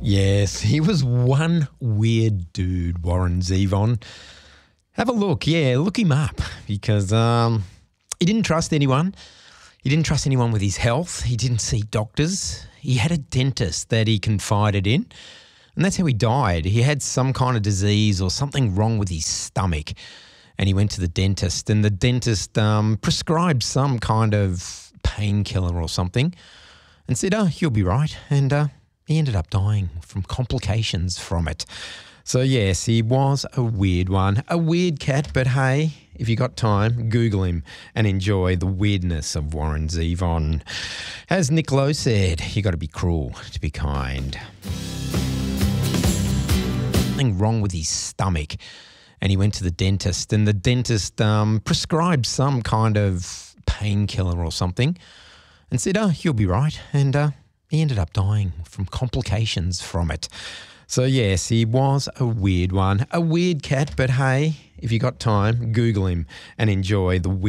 Yes, he was one weird dude, Warren Zevon. Have a look, look him up because he didn't trust anyone. He didn't trust anyone with his health. He didn't see doctors. He had a dentist that he confided in, and that's how he died. He had some kind of disease or something wrong with his stomach, and he went to the dentist, and the dentist prescribed some kind of painkiller or something and said, you'll be right, and he ended up dying from complications from it. So, yes, he was a weird one, a weird cat, but hey, if you got time, Google him and enjoy the weirdness of Warren Zevon. As Nick Lowe said, you got to be cruel to be kind. Something wrong with his stomach, and he went to the dentist, and the dentist prescribed some kind of painkiller or something and said, you'll be right, and he ended up dying from complications from it. So, yes, he was a weird one, a weird cat, but hey, if you got time, Google him and enjoy the